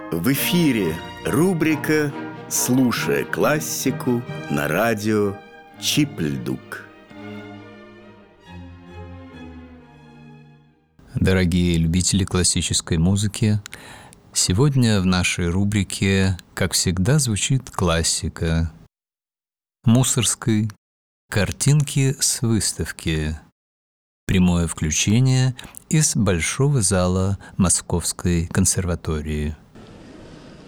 В эфире рубрика «Слушая классику» на радио Чипльдук. Дорогие любители классической музыки, сегодня в нашей рубрике, как всегда, звучит классика. Мусоргский «Картинки с выставки». Прямое включение из Большого зала Московской консерватории.